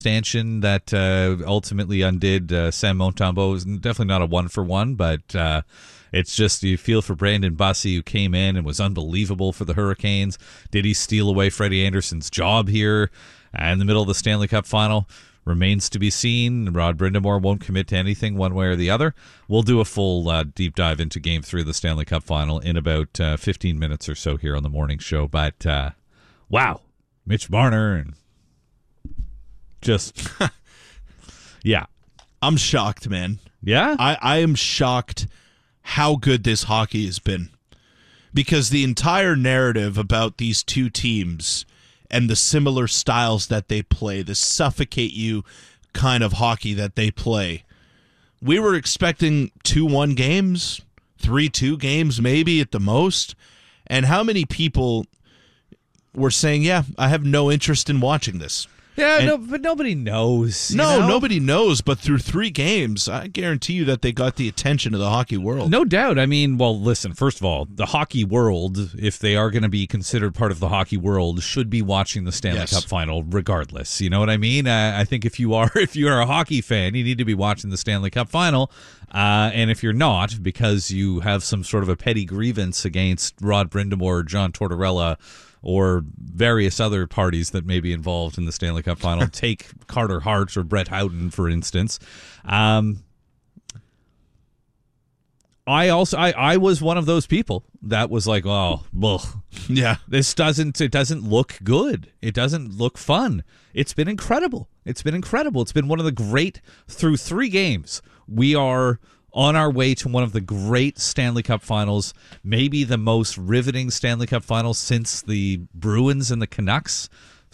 stanchion that ultimately undid Sam Montembeault. It was definitely not a one-for-one, but it's just you feel for Brandon Bussi, who came in and was unbelievable for the Hurricanes. Did he steal away Freddie Anderson's job here in the middle of the Stanley Cup final? Remains to be seen. Rod Brind'Amour won't commit to anything one way or the other. We'll do a full deep dive into Game 3 of the Stanley Cup final in about 15 minutes or so here on the morning show. But, wow, Mitch Marner and just, yeah. I'm shocked, man. Yeah? I am shocked how good this hockey has been. Because the entire narrative about these two teams and the similar styles that they play, the suffocate you kind of hockey that they play, we were expecting 2-1 games, 3-2 games maybe at the most. And how many people were saying, yeah, I have no interest in watching this? Yeah, but nobody knows. Nobody knows. But through 3 games, I guarantee you that they got the attention of the hockey world. No doubt. I mean, well, listen, first of all, the hockey world, if they are going to be considered part of the hockey world, should be watching the Stanley Cup final regardless. You know what I mean? I think if you're a hockey fan, you need to be watching the Stanley Cup final. And if you're not, because you have some sort of a petty grievance against Rod Brind'Amour or John Tortorella or various other parties that may be involved in the Stanley Cup final. Take Carter Hart or Brett Houghton, for instance. I was one of those people that was like, oh, ugh. Yeah. It doesn't look good. It doesn't look fun. It's been incredible. It's been one of the great, through 3 games, we are on our way to one of the great Stanley Cup finals, maybe the most riveting Stanley Cup finals since the Bruins and the Canucks,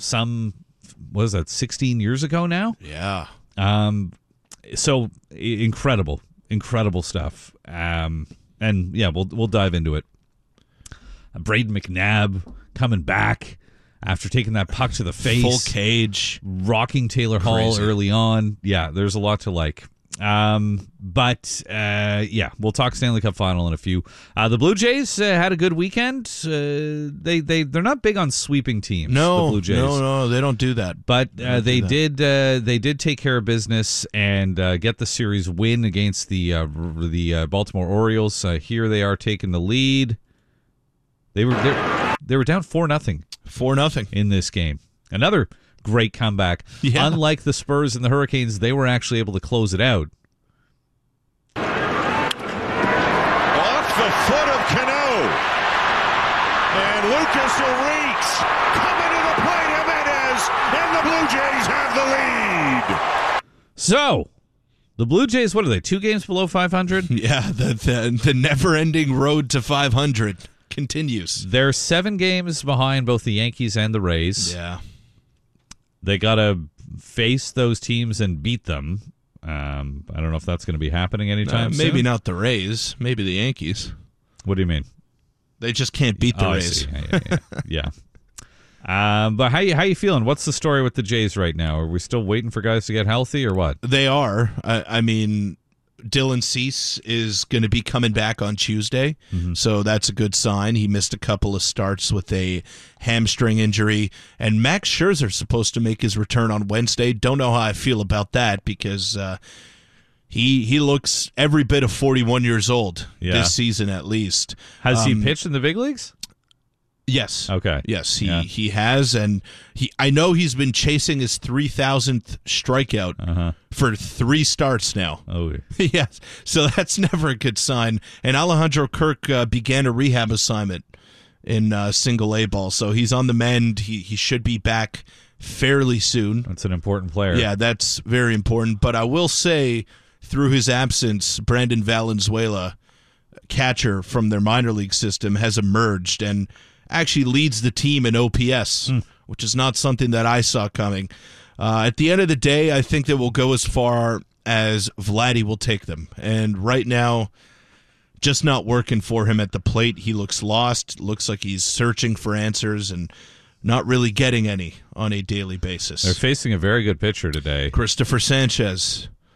16 years ago now? Yeah. So incredible stuff. And yeah, we'll dive into it. Braden McNabb coming back after taking that puck to the face. Full cage. Rocking Taylor Hall early on. Yeah, there's a lot to like. But we'll talk Stanley Cup final in a few. The Blue Jays had a good weekend. They're not big on sweeping teams. No, the Blue Jays. No, they don't do that. But they did take care of business and get the series win against the Baltimore Orioles. Here they are taking the lead. They were down 4-0. 4-0 in this game. Another great comeback. Yeah. Unlike the Spurs and the Hurricanes, they were actually able to close it out. Off the foot of Cano. And Lucas Urias coming to the plate. Jimenez, and the Blue Jays have the lead. So, the Blue Jays, what are they, 2 games below 500? Yeah, the never-ending road to 500 continues. They're 7 games behind both the Yankees and the Rays. Yeah. They got to face those teams and beat them. I don't know if that's going to be happening anytime soon. Maybe not the Rays. Maybe the Yankees. What do you mean? They just can't beat the Rays. Yeah. But how you feeling? What's the story with the Jays right now? Are we still waiting for guys to get healthy or what? They are. I mean, Dylan Cease is going to be coming back on Tuesday, so that's a good sign. He missed a couple of starts with a hamstring injury, and Max Scherzer's supposed to make his return on Wednesday. Don't know how I feel about that because he looks every bit of 41 years old this season at least. Has he pitched in the big leagues? Yes. Okay. Yes, he has, and I know he's been chasing his 3,000th strikeout for 3 starts now. Oh, yes. So that's never a good sign. And Alejandro Kirk began a rehab assignment in single A ball, so he's on the mend. He should be back fairly soon. That's an important player. Yeah, that's very important. But I will say, through his absence, Brandon Valenzuela, catcher from their minor league system, has emerged and actually leads the team in OPS, which is not something that I saw coming. At the end of the day, I think that we'll go as far as Vladdy will take them. And right now, just not working for him at the plate. He looks lost, looks like he's searching for answers and not really getting any on a daily basis. They're facing a very good pitcher today. Christopher Sanchez.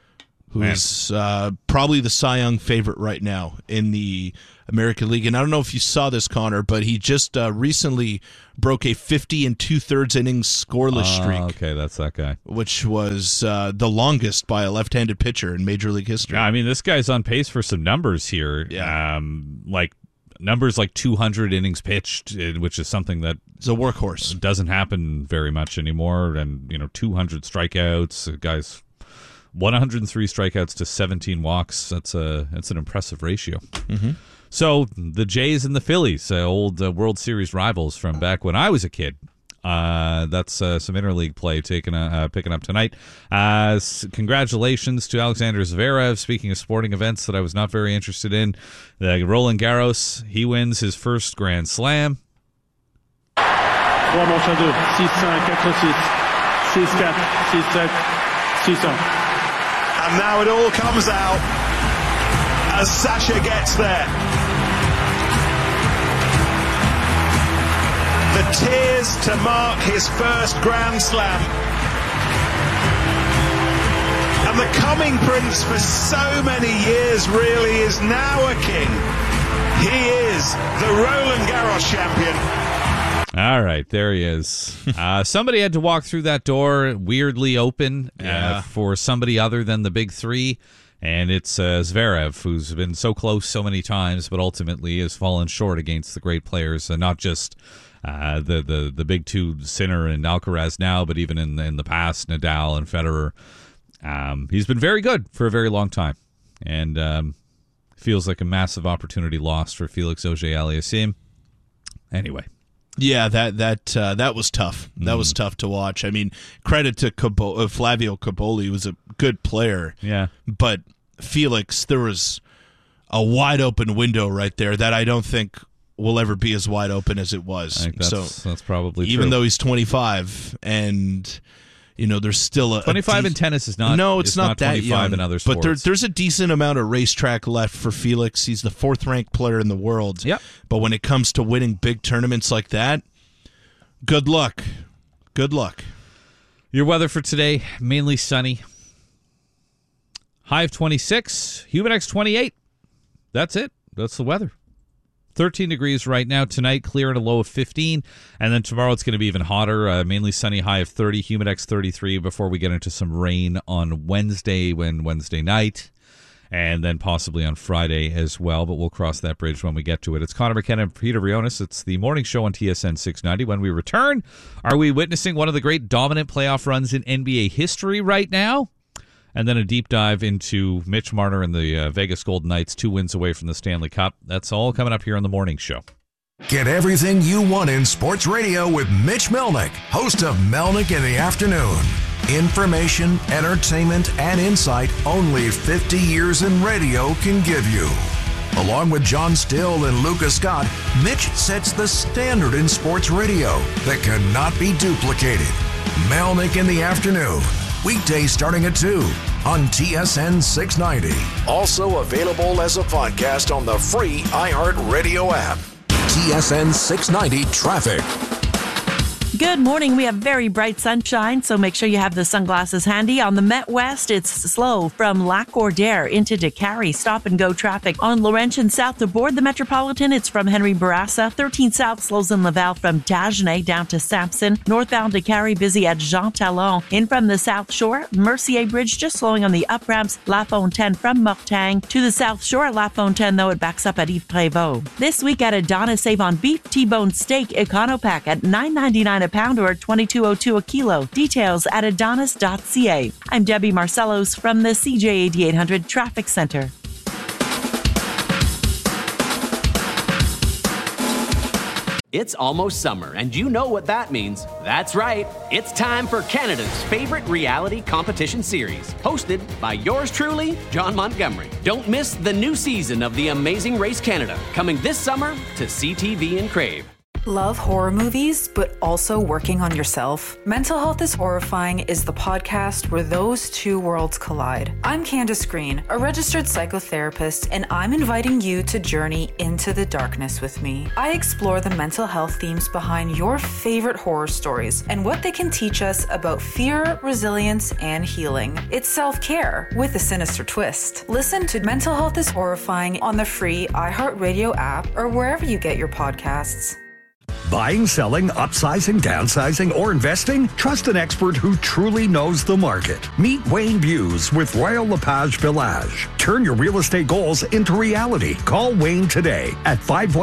who's probably the Cy Young favorite right now in the American League. And I don't know if you saw this, Connor, but he just recently broke a 50 2/3 innings scoreless streak. Okay, that's that guy. Which was the longest by a left-handed pitcher in Major League history. Yeah, I mean, this guy's on pace for some numbers here. Yeah. Numbers like 200 innings pitched, which is something that He's a workhorse. doesn't happen very much anymore. And, 200 strikeouts. The guy's 103 strikeouts to 17 walks. That's an impressive ratio. Mm-hmm. So the Jays and the Phillies, old World Series rivals from back when I was a kid. That's some interleague play picking up tonight. Congratulations to Alexander Zverev. Speaking of sporting events that I was not very interested in, Roland Garros, he wins his first Grand Slam. 3 manches à 2, 6-5, 4-6, 6-4, 6-7, 6-1. And now it all comes out as Sasha gets there. The tears to mark his first Grand Slam. And the coming prince for so many years really is now a king. He is the Roland Garros champion. All right, there he is. Somebody had to walk through that door, weirdly open, for somebody other than the big three. And it's Zverev, who's been so close so many times, but ultimately has fallen short against the great players, and not just the big two, Sinner and Alcaraz now, but even in the past, Nadal and Federer. He's been very good for a very long time, and feels like a massive opportunity lost for Felix Auger-Aliassime. Anyway. Yeah, that was tough. That was tough to watch. I mean, credit to Flavio Cobolli, who was a good player. Yeah. But Felix, there was a wide open window right there that I don't think will ever be as wide open as it was. I think that's probably true. Even though he's 25 and there's still a 25 in tennis is not. No, it's not that 25 young. in other sports. But there's a decent amount of racetrack left for Felix. He's the 4th ranked player in the world. Yep. But when it comes to winning big tournaments like that, good luck. Good luck. Your weather for today, mainly sunny. High of 26, Humidex 28. That's it. That's the weather. 13 degrees right now. Tonight, clear and a low of 15. And then tomorrow it's going to be even hotter. Mainly sunny, high of 30, Humidex 33 before we get into some rain on Wednesday night. And then possibly on Friday as well. But we'll cross that bridge when we get to it. It's Connor McKenna and Peter Briones. It's the morning show on TSN 690. When we return, are we witnessing one of the great dominant playoff runs in NBA history right now? And then a deep dive into Mitch Marner and the Vegas Golden Knights, 2 wins away from the Stanley Cup. That's all coming up here on the morning show. Get everything you want in sports radio with Mitch Melnick, host of Melnick in the Afternoon. Information, entertainment, and insight only 50 years in radio can give you. Along with John Still and Lucas Scott, Mitch sets the standard in sports radio that cannot be duplicated. Melnick in the Afternoon. Weekdays starting at 2 on TSN 690. Also available as a podcast on the free iHeartRadio app. TSN 690 Traffic. Good morning. We have very bright sunshine, so make sure you have the sunglasses handy. On the Met West, it's slow from Lac Gordaire into DeCarry. Stop and go traffic. On Laurentian south aboard the Metropolitan, it's from Henry Bourassa. 13 south slows in Laval from Dagenais down to Sampson. Northbound DeCarry busy at Jean Talon. In from the South Shore, Mercier Bridge just slowing on the up ramps. La Fontaine from Mortagne to the South Shore at La Fontaine, though it backs up at Yves Prévost. This week at Adonis, save on beef T-bone steak Econopack at $9.99 a pound or $22.02 a kilo. Details at adonis.ca. I'm Debbie Marcellos from the CJ 8800 Traffic Center. It's almost summer, and you know what that means. That's right. It's time for Canada's favorite reality competition series, hosted by yours truly, John Montgomery. Don't miss the new season of The Amazing Race Canada, coming this summer to CTV and Crave. Love horror movies, but also working on yourself? Mental Health is Horrifying is the podcast where those two worlds collide. I'm Candace Green, a registered psychotherapist, and I'm inviting you to journey into the darkness with me. I explore the mental health themes behind your favorite horror stories and what they can teach us about fear, resilience, and healing. It's self-care with a sinister twist. Listen to Mental Health is Horrifying on the free iHeartRadio app or wherever you get your podcasts. Buying, selling, upsizing, downsizing, or investing? Trust an expert who truly knows the market. Meet Wayne Buse with Royal LePage Village. Turn your real estate goals into reality. Call Wayne today at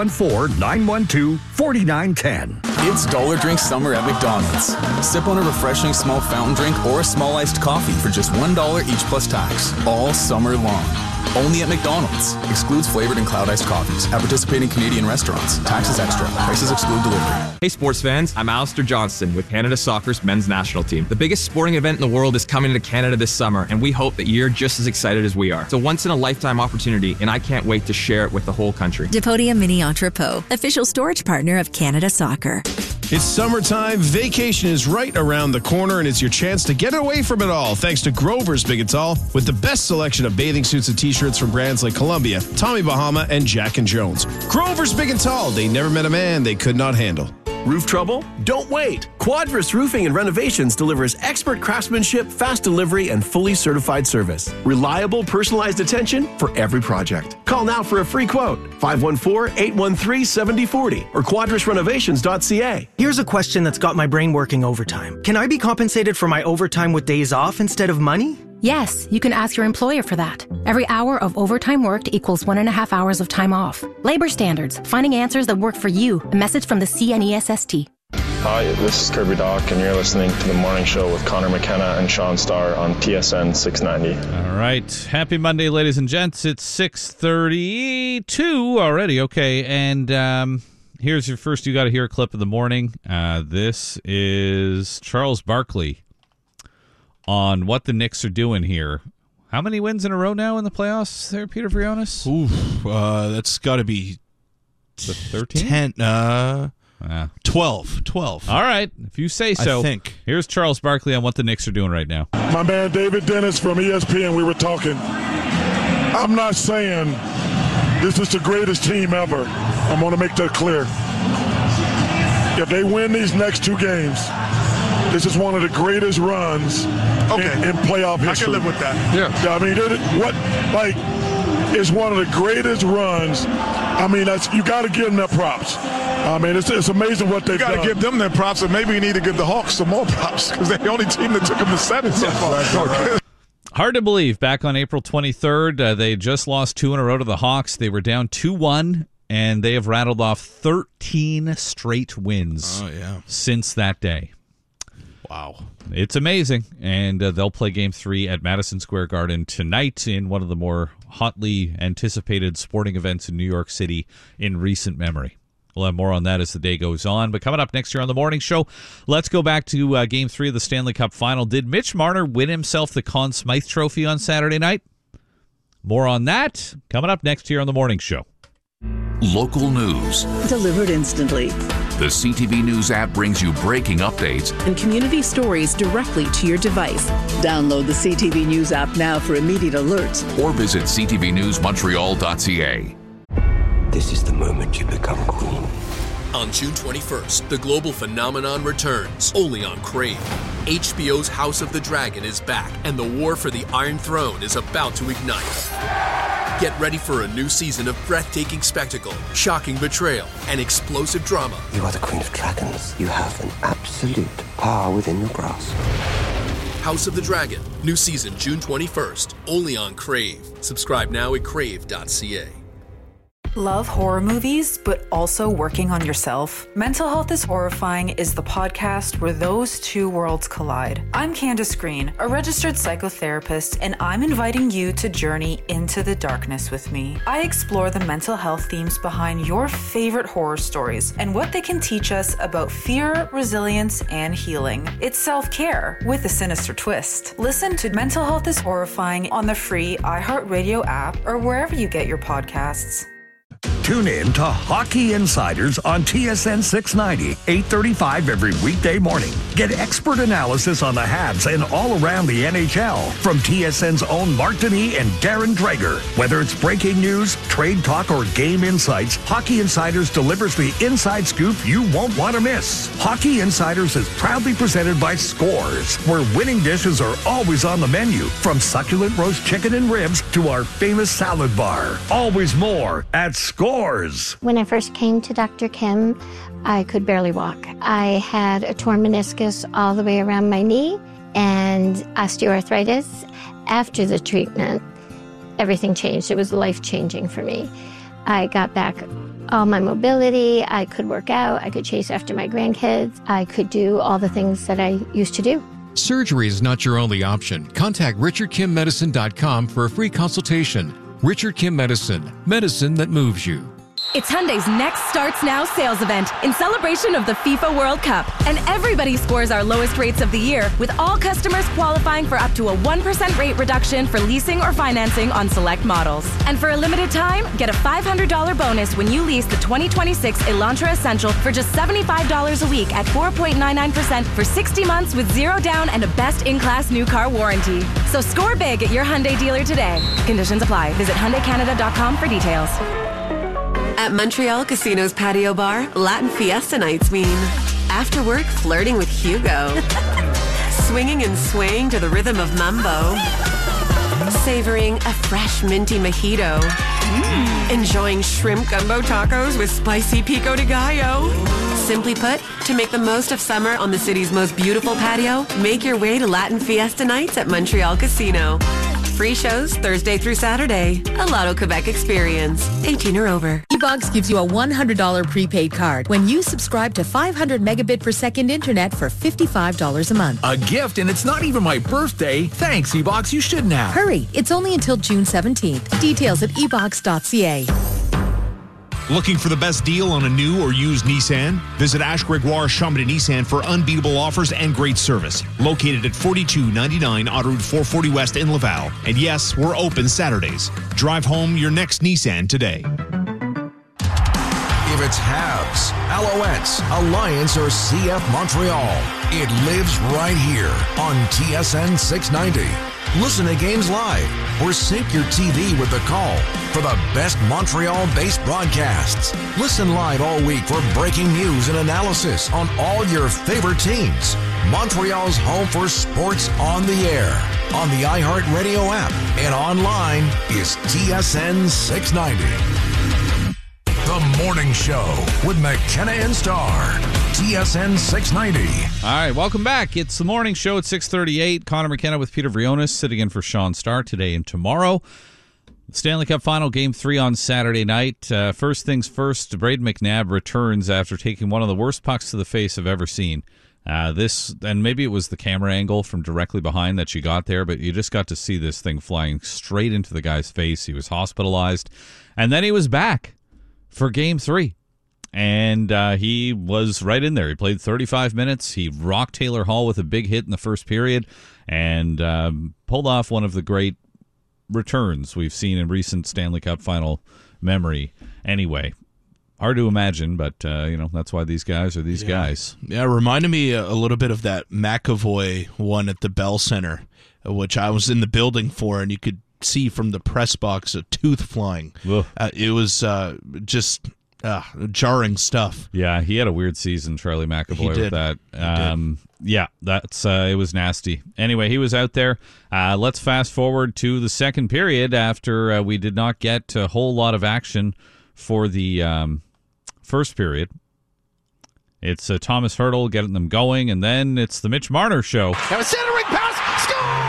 514-912-4910. It's Dollar Drink Summer at McDonald's. Sip on a refreshing small fountain drink or a small iced coffee for just $1 each plus tax. All summer long. Only at McDonald's. Excludes flavored and cloud iced coffees. At participating Canadian restaurants. Taxes extra. Prices exclude delivery. Hey sports fans, I'm Alistair Johnston with Canada Soccer's men's national team. The biggest sporting event in the world is coming to Canada this summer, and we hope that you're just as excited as we are. It's a once-in-a-lifetime opportunity, and I can't wait to share it with the whole country. Depodia Mini Entrepot, official storage partner of Canada Soccer. It's summertime, vacation is right around the corner, and it's your chance to get away from it all thanks to Grover's Big and Tall with the best selection of bathing suits and t-shirts from brands like Columbia, Tommy Bahama, and Jack & Jones. Grover's Big and Tall, they never met a man they could not handle. Roof trouble? Don't wait. Quadris Roofing and Renovations delivers expert craftsmanship, fast delivery, and fully certified service. Reliable, personalized attention for every project. Call now for a free quote. 514-813-7040 or quadrisrenovations.ca. Here's a question that's got my brain working overtime. Can I be compensated for my overtime with days off instead of money? Yes, you can ask your employer for that. Every hour of overtime worked equals 1.5 hours of time off. Labor standards, finding answers that work for you. A message from the CNESST. Hi, this is Kirby Doc, and you're listening to The Morning Show with Connor McKenna and Sean Starr on TSN 690. All right. Happy Monday, ladies and gents. It's 6:32 already. Okay, and here's your first You Gotta Hear clip of the morning. This is Charles Barkley on what the Knicks are doing here. How many wins in a row now in the playoffs there, Peter Vrionis? That's got to be the 13? 12. All right, if you say so. I think. Here's Charles Barkley on what the Knicks are doing right now. My man David Dennis from ESPN, we were talking. I'm not saying this is the greatest team ever. I'm going to make that clear. If they win these next two games, this is one of the greatest runs in playoff history. I can live with that. Yeah. I mean, it's one of the greatest runs. I mean, you got to give them their props. I mean, it's amazing what they've done. You got to give them their props, and maybe we need to give the Hawks some more props because they're the only team that took them to 7 so far. Hard to believe. Back on April 23rd, they just lost 2 in a row to the Hawks. They were down 2-1, and they have rattled off 13 straight wins since that day. Wow. It's amazing. And they'll play Game 3 at Madison Square Garden tonight in one of the more hotly anticipated sporting events in New York City in recent memory. We'll have more on that as the day goes on. But coming up next year on The Morning Show, let's go back to Game 3 of the Stanley Cup Final. Did Mitch Marner win himself the Conn Smythe Trophy on Saturday night? More on that coming up next here on The Morning Show. Local news. Delivered instantly. The CTV News app brings you breaking updates and community stories directly to your device. Download the CTV News app now for immediate alerts. Or visit ctvnewsmontreal.ca. This is the moment you become queen. On June 21st, the global phenomenon returns, only on Crave. HBO's House of the Dragon is back, and the war for the Iron Throne is about to ignite. Get ready for a new season of breathtaking spectacle, shocking betrayal, and explosive drama. You are the Queen of Dragons. You have an absolute power within your grasp. House of the Dragon, new season June 21st, only on Crave. Subscribe now at crave.ca. Love horror movies, but also working on yourself? Mental Health is Horrifying is the podcast where those two worlds collide. I'm Candace Green, a registered psychotherapist, and I'm inviting you to journey into the darkness with me. I explore the mental health themes behind your favorite horror stories and what they can teach us about fear, resilience, and healing. It's self-care with a sinister twist. Listen to Mental Health is Horrifying on the free iHeartRadio app or wherever you get your podcasts. Tune in to Hockey Insiders on TSN 690, 8:35 every weekday morning. Get expert analysis on the Habs and all around the NHL from TSN's own Mark Denis and Darren Dreger. Whether it's breaking news, trade talk, or game insights, Hockey Insiders delivers the inside scoop you won't want to miss. Hockey Insiders is proudly presented by Scores, where winning dishes are always on the menu, from succulent roast chicken and ribs to our famous salad bar. Always more at Scores. When I first came to Dr. Kim, I could barely walk. I had a torn meniscus all the way around my knee and osteoarthritis. After the treatment, everything changed. It was life-changing for me. I got back all my mobility. I could work out. I could chase after my grandkids. I could do all the things that I used to do. Surgery is not your only option. Contact RichardKimMedicine.com for a free consultation. Richard Kim Medicine. Medicine that moves you. It's Hyundai's Next Starts Now sales event in celebration of the FIFA World Cup. And everybody scores our lowest rates of the year, with all customers qualifying for up to a 1% rate reduction for leasing or financing on select models. And for a limited time, get a $500 bonus when you lease the 2026 Elantra Essential for just $75 a week at 4.99% for 60 months with zero down and a best-in-class new car warranty. So score big at your Hyundai dealer today. Conditions apply. Visit HyundaiCanada.com for details. At Montreal Casino's patio bar, Latin Fiesta nights mean after work flirting with Hugo, swinging and swaying to the rhythm of mambo, savoring a fresh minty mojito, enjoying shrimp gumbo tacos with spicy pico de gallo. Simply put, to make the most of summer on the city's most beautiful patio, make your way to Latin Fiesta nights at Montreal Casino. Free shows Thursday through Saturday. A Lotto Quebec experience. 18 or over. eBox gives you a $100 prepaid card when you subscribe to 500 megabit per second internet for $55 a month. A gift, and it's not even my birthday. Thanks, eBox. You should now. Hurry. It's only until June 17th. Details at ebox.ca. Looking for the best deal on a new or used Nissan? Visit Ash Gregoire Chambly Nissan for unbeatable offers and great service. Located at 4299 Autoroute 440 West in Laval. And yes, we're open Saturdays. Drive home your next Nissan today. If it's Habs, Alouettes, Alliance, or CF Montreal, it lives right here on TSN 690. Listen to games live or sync your TV with the call for the best Montreal-based broadcasts. Listen live all week for breaking news and analysis on all your favorite teams. Montreal's home for sports on the air, on the iHeartRadio app, and online is TSN 690. The Morning Show with McKenna and Starr. TSN 690. All right, welcome back. It's the Morning Show at 6:38. Connor McKenna with Peter Vrionis sitting in for Sean Starr today and tomorrow. Stanley Cup Final Game 3 on Saturday night. First things first, Brayden McNabb returns after taking one of the worst pucks to the face I've ever seen. This, and maybe it was the camera angle from directly behind that you got there, but you just got to see this thing flying straight into the guy's face. He was hospitalized, and then he was back for Game 3. And he was right in there. He played 35 minutes. He rocked Taylor Hall with a big hit in the first period and pulled off one of the great returns we've seen in recent Stanley Cup Final memory. Anyway, hard to imagine, but that's why these guys are these guys. Yeah, it reminded me a little bit of that McAvoy one at the Bell Center, which I was in the building for, and you could see from the press box a tooth flying. It was just jarring stuff. Yeah, he had a weird season, Charlie McAvoy, with that. Yeah, that's it was nasty. Anyway, he was out there. Let's fast forward to the second period after we did not get a whole lot of action for the first period. It's Thomas Hertl getting them going, and then it's the Mitch Marner show. Now a centering pass, score!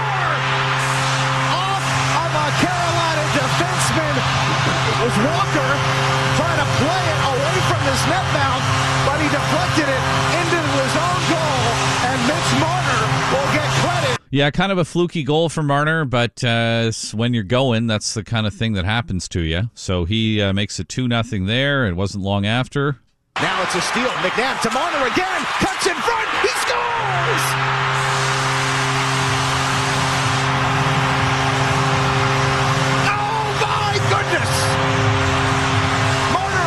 Off of a Carolina defenseman. It was Walker trying to play it away from this net mount, but he deflected it into his own goal, and Mitch Marner will get credit. Yeah, kind of a fluky goal for Marner, but when you're going, that's the kind of thing that happens to you. So he makes it 2-0 there. It wasn't long after. Now it's a steal. McNabb to Marner again. Cuts in front. He scores! Oh, my goodness! Marner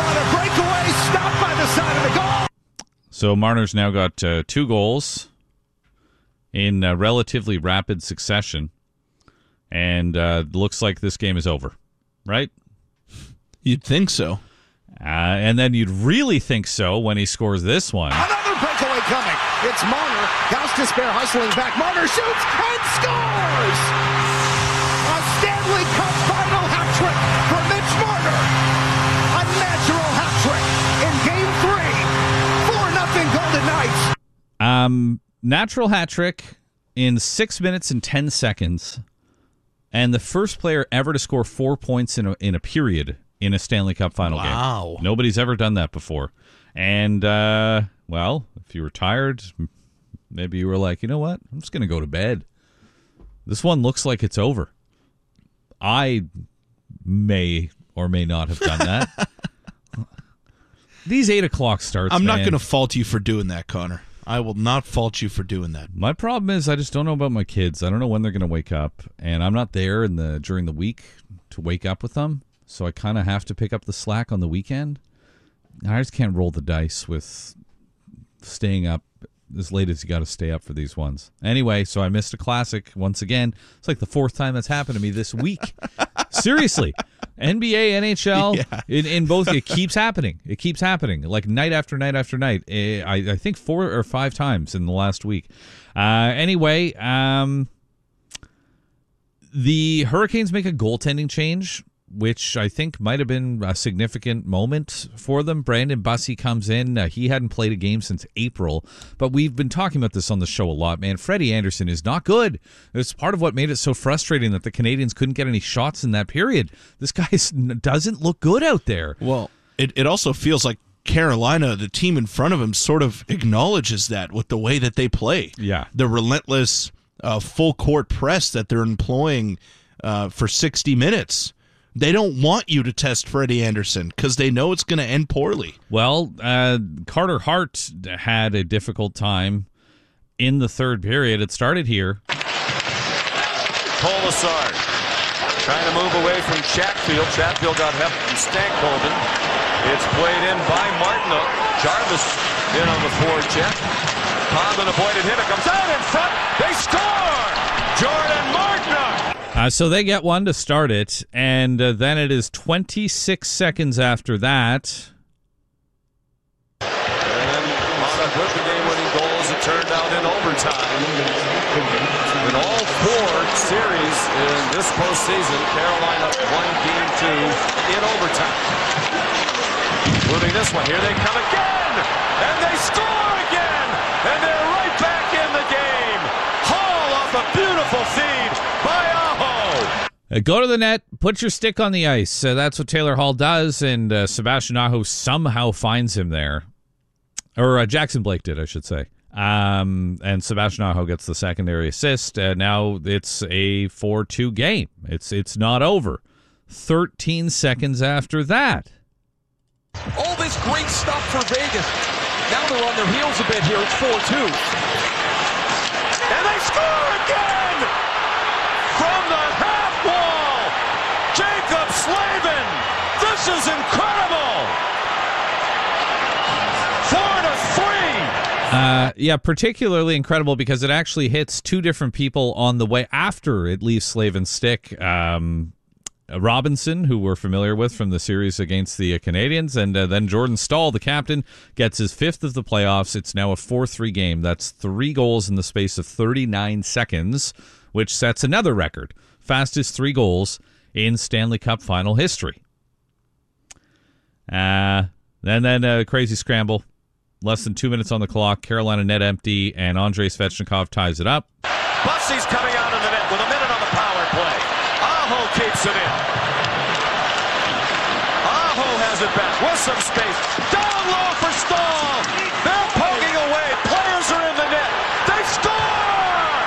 So Marner's now got 2 goals in relatively rapid succession, and looks like this game is over, right? You'd think so. And then you'd really think so when he scores this one. Another breakaway coming. It's Marner. Gostisbehere hustling back. Marner shoots and scores! A Stanley Cup final hat trick for Mitch Marner. A natural hat trick in Game 3. 4-0 Golden Knights. Natural hat trick in 6 minutes and 10 seconds, and the first player ever to score 4 points in a period in a Stanley Cup final game. Wow. Nobody's ever done that before. And, well, if you were tired, maybe you were like, you know what? I'm just going to go to bed. This one looks like it's over. I may or may not have done that. These 8 o'clock starts, I'm not going to fault you for doing that, Connor. I will not fault you for doing that. My problem is I just don't know about my kids. I don't know when they're going to wake up, and I'm not there during the week to wake up with them, so I kind of have to pick up the slack on the weekend. I just can't roll the dice with staying up as late as you got to stay up for these ones. Anyway, so I missed a classic once again. It's like the 4th time that's happened to me this week. Seriously. NBA, NHL, in both, it keeps happening. It keeps happening, like night after night after night. I think 4 or 5 times in the last week. Anyway, the Hurricanes make a goaltending change, which I think might have been a significant moment for them. Brandon Bussi comes in. He hadn't played a game since April, but we've been talking about this on the show a lot, man. Freddie Anderson is not good. It's part of what made it so frustrating that the Canadians couldn't get any shots in that period. This guy doesn't look good out there. Well, it also feels like Carolina, the team in front of him, sort of acknowledges that with the way that they play. Yeah. The relentless full-court press that they're employing for 60 minutes. They don't want you to test Freddie Anderson because they know it's going to end poorly. Well, Carter Hart had a difficult time in the third period. It started here. Kolesar trying to move away from Chatfield. Chatfield got help from Stankoven. It's played in by Martinook. Jarvis in on the forecheck. Condon avoided hit. It comes out in front. They score! Jordan Martinook! So they get one to start it, and then it is 26 seconds after that. And Martinook with the game-winning goal as it turned out in overtime. In all 4 series in this postseason, Carolina won Game 2 in overtime. Moving this one, here they come again, and they score again, and they're right back in the game. Hall off a beautiful feed by Aho. Go to the net, put your stick on the ice. That's what Taylor Hall does, and Sebastian Aho somehow finds him there. Or Jackson Blake did, I should say. And Sebastian Aho gets the secondary assist. Now it's a 4-2 game. It's not over. 13 seconds after that. All this great stuff for Vegas. Now they're on their heels a bit here. It's 4-2. And they score again! From the half wall, Jacob Slavin. This is incredible. 4-3. Yeah, particularly incredible because it actually hits 2 different people on the way after it leaves Slavin's stick. Robinson, who we're familiar with from the series against the Canadians, and then Jordan Staal, the captain, gets his 5th of the playoffs. It's now a 4-3 game. That's 3 goals in the space of 39 seconds, which sets another record. Fastest 3 goals in Stanley Cup final history. And then a crazy scramble. Less than 2 minutes on the clock. Carolina net empty, and Andrei Svechnikov ties it up. Bussi's coming out of the net with a minute on the power play. Aho keeps it in. Aho has it back with some space. Down low for Staal. They're poking away. Players are in the net. They score!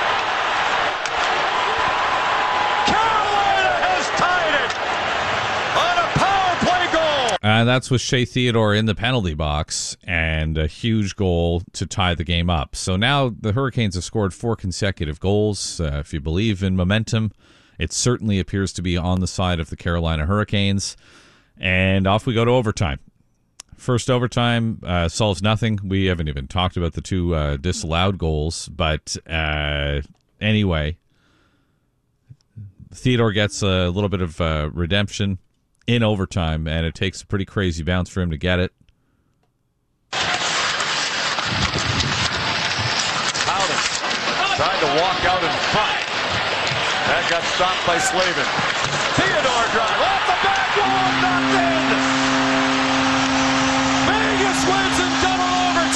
Carolina has tied it on a power play goal. That's with Shea Theodore in the penalty box, and a huge goal to tie the game up. So now the Hurricanes have scored 4 consecutive goals. If you believe in momentum, it certainly appears to be on the side of the Carolina Hurricanes. And off we go to overtime. First overtime solves nothing. We haven't even talked about the two disallowed goals. But anyway, Theodore gets a little bit of redemption in overtime, and it takes a pretty crazy bounce for him to get it. Howden tried to walk out in front. That got stopped by Slavin. Theodore drive off the back wall, knocked in. Vegas wins in double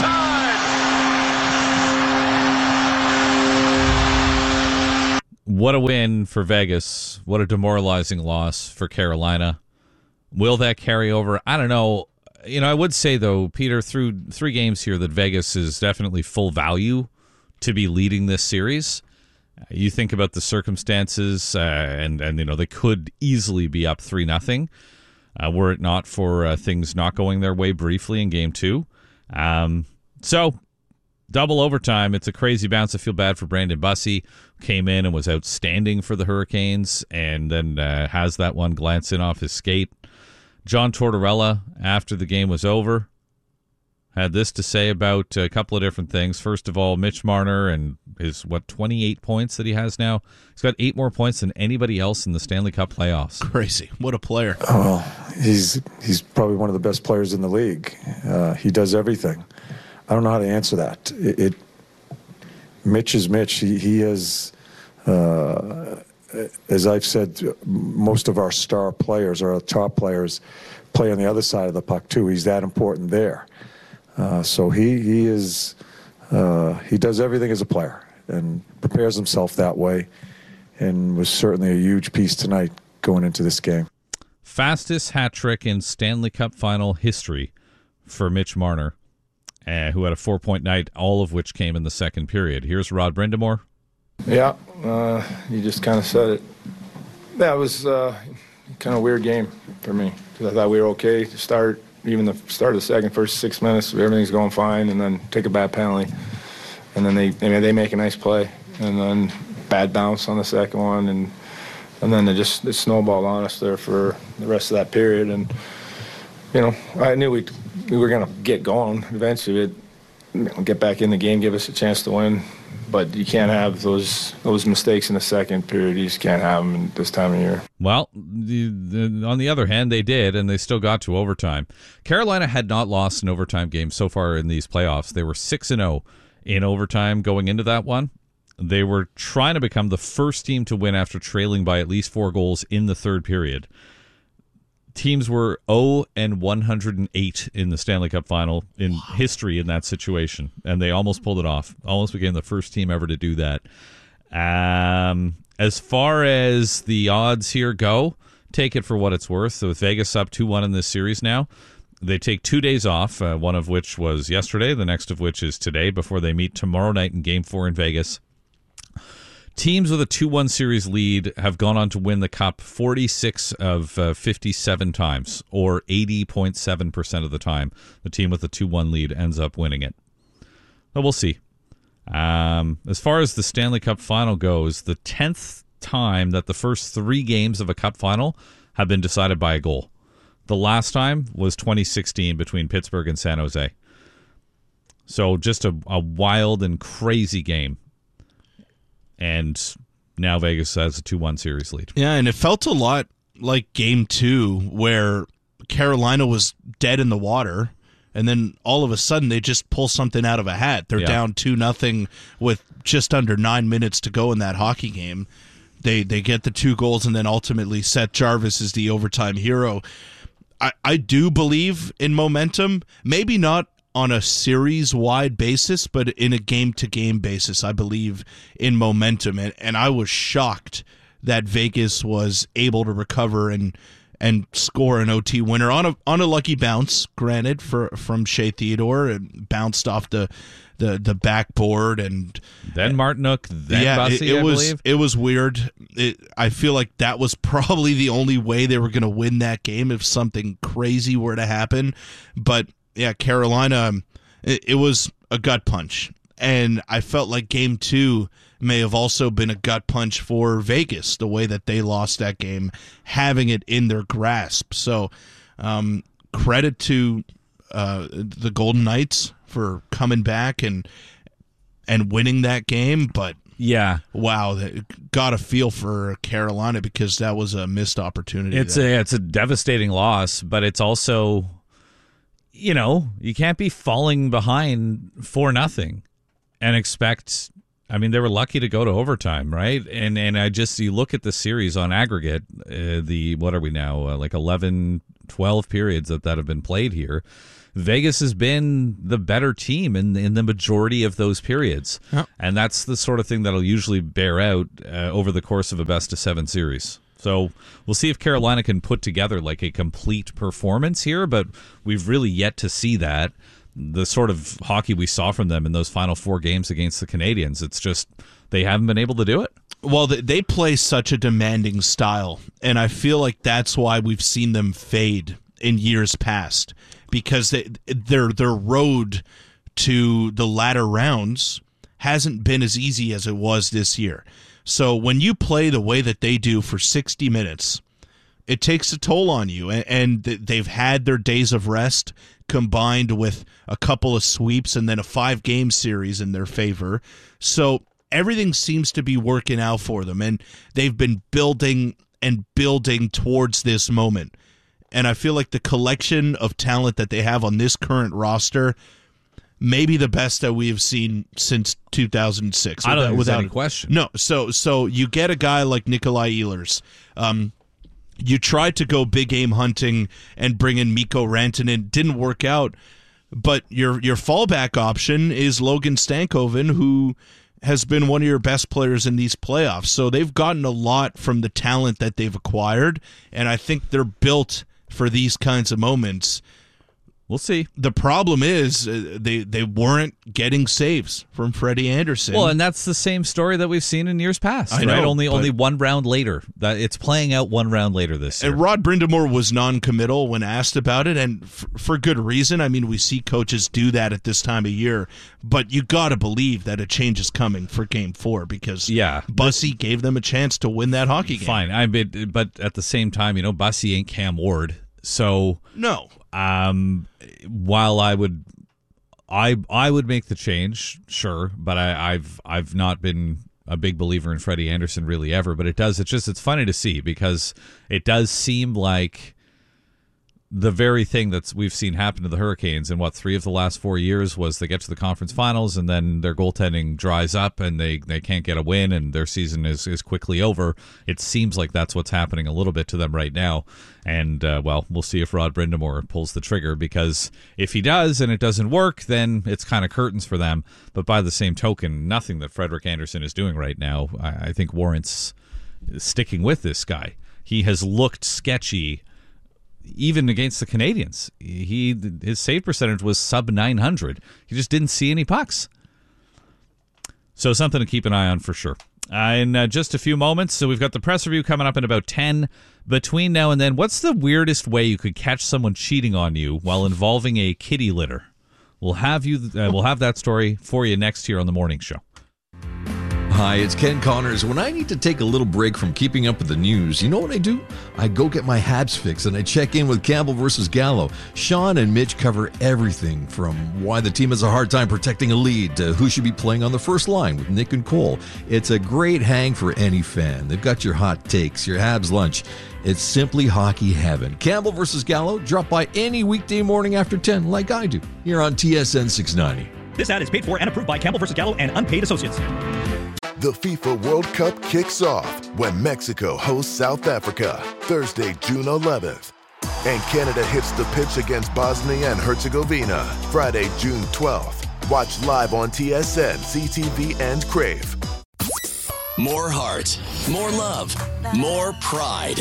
overtime. What a win for Vegas. What a demoralizing loss for Carolina. Will that carry over? I don't know. I would say, though, Peter, through 3 games here, that Vegas is definitely full value to be leading this series. You think about the circumstances, and they could easily be up 3-0, were it not for things not going their way briefly in Game 2. So, double overtime. It's a crazy bounce. I feel bad for Brandon Bussi. Came in and was outstanding for the Hurricanes, and then has that one glance in off his skate. John Tortorella, after the game was over, had this to say about a couple of different things. First of all, Mitch Marner and his, 28 points that he has now. He's got 8 more points than anybody else in the Stanley Cup playoffs. Crazy. What a player. Oh, he's probably one of the best players in the league. He does everything. I don't know how to answer that. Mitch is Mitch. He is, as I've said, most of our star players, our top players, play on the other side of the puck too. He's that important there. So he is he does everything as a player and prepares himself that way, and was certainly a huge piece tonight going into this game. Fastest hat trick in Stanley Cup final history for Mitch Marner, who had a 4-point night, all of which came in the second period. Here's Rod Brindamore. Yeah, you just kind of said it. That was kind of a weird game for me, because I thought we were okay to start. Even the start of the second, first 6 minutes, everything's going fine, and then take a bad penalty. And then they make a nice play, and then bad bounce on the second one, and then it snowballed on us there for the rest of that period. And, I knew we were going to get going eventually. Get back in the game, give us a chance to win. But you can't have those mistakes in the second period. You just can't have them in this time of year. Well, on the other hand, they did, and they still got to overtime. Carolina had not lost an overtime game so far in these playoffs. They were 6-0 in overtime going into that one. They were trying to become the first team to win after trailing by at least 4 goals in the third period. Teams were 0-108 in the Stanley Cup final in history in that situation, and they almost pulled it off. Almost became the first team ever to do that. As far as the odds here go, take it for what it's worth. So with Vegas up 2-1 in this series now, they take 2 days off, one of which was yesterday, the next of which is today, before they meet tomorrow night in Game 4 in Vegas. Teams with a 2-1 series lead have gone on to win the Cup 46 of 57 times, or 80.7% of the time. The team with the 2-1 lead ends up winning it. But we'll see. As far as the Stanley Cup final goes, the 10th time that the first 3 games of a Cup final have been decided by a goal. The last time was 2016 between Pittsburgh and San Jose. So just a wild and crazy game. And now Vegas has a 2-1 series lead. Yeah, and it felt a lot like Game 2, where Carolina was dead in the water, and then all of a sudden they just pull something out of a hat. They're down 2-0 with just under 9 minutes to go in that hockey game. They get the 2 goals, and then ultimately Seth Jarvis is the overtime hero. I do believe in momentum, maybe not on a series-wide basis, but in a game-to-game basis, I believe in momentum. And I was shocked that Vegas was able to recover and score an OT winner on a lucky bounce, granted, from Shea Theodore, and bounced off the backboard, and then Martinook, then Bussi, I believe. It was weird. I feel like that was probably the only way they were going to win that game if something crazy were to happen. But yeah, Carolina, it was a gut punch. And I felt like Game 2 may have also been a gut punch for Vegas, the way that they lost that game, having it in their grasp. So credit to the Golden Knights for coming back and winning that game, but yeah, wow, got a feel for Carolina because that was a missed opportunity. It's a devastating loss, but it's also, you can't be falling behind 4-0 and expect. I mean, they were lucky to go to overtime, right? And you look at the series on aggregate, what are we now, like 11, 12 periods that have been played here. Vegas has been the better team in the majority of those periods. Yep. And that's the sort of thing that'll usually bear out over the course of a best-of-7 series. So we'll see if Carolina can put together like a complete performance here, but we've really yet to see that. The sort of hockey we saw from them in those final 4 games against the Canadiens, it's just they haven't been able to do it. Well, they play such a demanding style, and I feel like that's why we've seen them fade in years past, because their road to the latter rounds hasn't been as easy as it was this year. So when you play the way that they do for 60 minutes, it takes a toll on you, and they've had their days of rest combined with a couple of sweeps and then a 5-game series in their favor. So everything seems to be working out for them, and they've been building and building towards this moment. And I feel like the collection of talent that they have on this current roster may be the best that we have seen since 2006. I don't think there's any question. No, so you get a guy like Nikolai Ehlers. You tried to go big game hunting and bring in Mikko Rantanen. Didn't work out. But your fallback option is Logan Stankoven, who has been one of your best players in these playoffs. So they've gotten a lot from the talent that they've acquired, and I think they're built for these kinds of moments. We'll see. The problem is they weren't getting saves from Freddie Anderson. Well, and that's the same story that we've seen in years past. I know, right? Only one round later. That it's playing out one round later this year. And Rod Brind'Amour was non-committal when asked about it, and for good reason. I mean, we see coaches do that at this time of year, but you got to believe that a change is coming for Game 4 because Bussy gave them a chance to win that hockey game. Fine, but at the same time, Bussy ain't Cam Ward, so no. While I would make the change, sure, but I've not been a big believer in Freddie Anderson really ever. But it's funny to see because it does seem like the very thing that we've seen happen to the Hurricanes in 3 of the last 4 years was they get to the conference finals and then their goaltending dries up and they can't get a win and their season is quickly over. It seems like that's what's happening a little bit to them right now. And, we'll see if Rod Brind'Amour pulls the trigger, because if he does and it doesn't work, then it's kind of curtains for them. But by the same token, nothing that Frederik Andersen is doing right now, I think, warrants sticking with this guy. He has looked sketchy even against the Canadiens. His save percentage was sub 900. He just didn't see any pucks. So something to keep an eye on for sure. In just a few moments, so we've got the press review coming up in about 10. Between now and then, what's the weirdest way you could catch someone cheating on you while involving a kitty litter? We'll have that story for you next year on the morning show. Hi, it's Ken Connors. When I need to take a little break from keeping up with the news, you know what I do? I go get my Habs fix and I check in with Campbell versus Gallo. Sean and Mitch cover everything from why the team has a hard time protecting a lead to who should be playing on the first line with Nick and Cole. It's a great hang for any fan. They've got your hot takes, your Habs lunch. It's simply hockey heaven. Campbell versus Gallo, drop by any weekday morning after 10 like I do here on TSN 690. This ad is paid for and approved by Campbell versus Gallo and unpaid associates. The FIFA World Cup kicks off when Mexico hosts South Africa Thursday, June 11th. And Canada hits the pitch against Bosnia and Herzegovina Friday, June 12th. Watch live on TSN, CTV, and Crave. More heart, more love, more pride.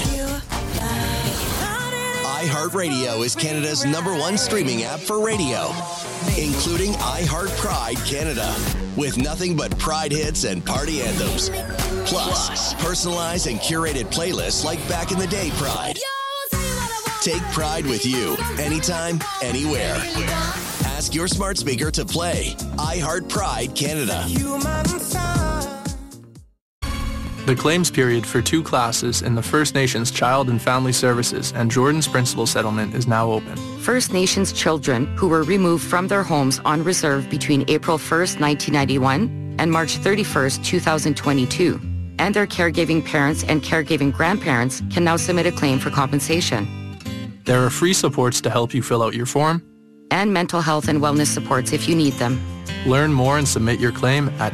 iHeartRadio is Canada's #1 streaming app for radio, including iHeart Pride Canada, with nothing but pride hits and party anthems. Plus, personalized and curated playlists like Back in the Day Pride. Take pride with you, anytime, anywhere. Ask your smart speaker to play iHeart Pride Canada. The claims period for 2 classes in the First Nations Child and Family Services and Jordan's Principal Settlement is now open. First Nations children who were removed from their homes on reserve between April 1st, 1991 and March 31st, 2022, and their caregiving parents and caregiving grandparents can now submit a claim for compensation. There are free supports to help you fill out your form, and mental health and wellness supports if you need them. Learn more and submit your claim at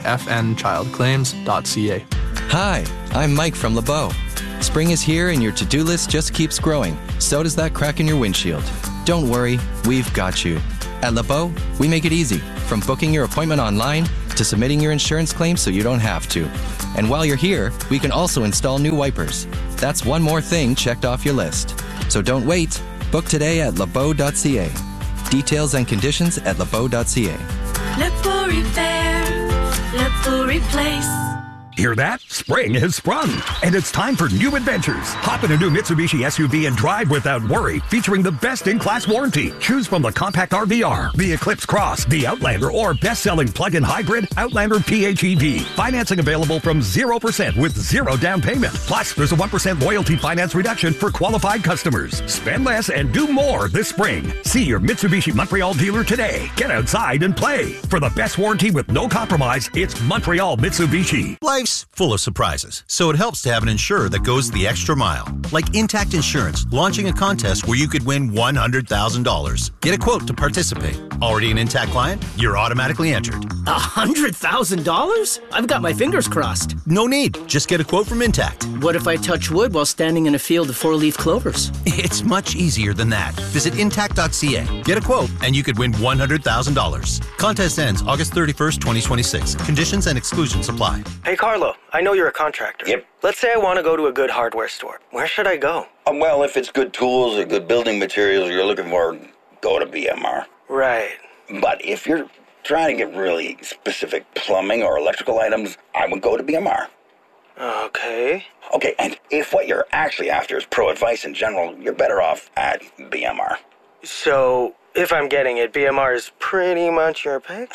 fnchildclaims.ca. Hi, I'm Mike from LeBeau. Spring is here and your to-do list just keeps growing. So does that crack in your windshield. Don't worry, we've got you. At LeBeau, we make it easy, from booking your appointment online to submitting your insurance claim so you don't have to. And while you're here, we can also install new wipers. That's one more thing checked off your list. So don't wait. Book today at lebeau.ca. Details and conditions at lebeau.ca. LeBeau Repair, LeBeau Replace. Hear that? Spring has sprung, and it's time for new adventures. Hop in a new Mitsubishi SUV and drive without worry, featuring the best-in-class warranty. Choose from the Compact RVR, the Eclipse Cross, the Outlander, or best-selling plug-in hybrid Outlander PHEV. Financing available from 0% with 0 down payment. Plus, there's a 1% loyalty finance reduction for qualified customers. Spend less and do more this spring. See your Mitsubishi Montreal dealer today. Get outside and play. For the best warranty with no compromise, it's Montreal Mitsubishi. Life's full of surprises, so it helps to have an insurer that goes the extra mile. Like Intact Insurance, launching a contest where you could win $100,000. Get a quote to participate. Already an Intact client? You're automatically entered. $100,000? I've got my fingers crossed. No need. Just get a quote from Intact. What if I touch wood while standing in a field of 4-leaf clovers? It's much easier than that. Visit Intact.ca. Get a quote, and you could win $100,000. Contest ends August 31st, 2026. Conditions and exclusions apply. Hey, Carlo, I know you're a contractor. Yep. Let's say I want to go to a good hardware store. Where should I go? Well, if it's good tools or good building materials you're looking for, go to BMR. Right. But if you're trying to get really specific plumbing or electrical items, I would go to BMR. Okay. Okay, and if what you're actually after is pro advice in general, you're better off at BMR. So, if I'm getting it, BMR is pretty much your pick?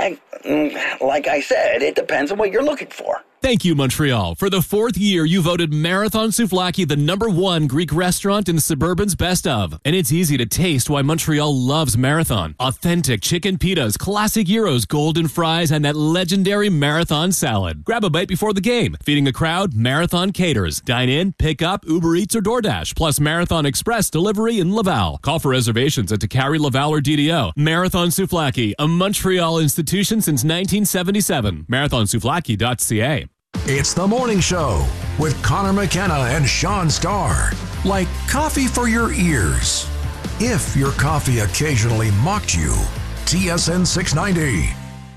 Like I said, it depends on what you're looking for. Thank you, Montreal. For the 4th year, you voted Marathon Souvlaki the #1 Greek restaurant in Suburban's Best Of. And it's easy to taste why Montreal loves Marathon. Authentic chicken pitas, classic gyros, golden fries, and that legendary Marathon salad. Grab a bite before the game. Feeding the crowd, Marathon caters. Dine in, pick up, Uber Eats, or DoorDash. Plus Marathon Express delivery in Laval. Call for reservations at Takari, Laval, or DDO. Marathon Souvlaki, a Montreal institution since 1977. MarathonSouvlaki.ca. It's the morning show with Connor McKenna and Sean Starr. Like coffee for your ears. If your coffee occasionally mocked you. TSN 690.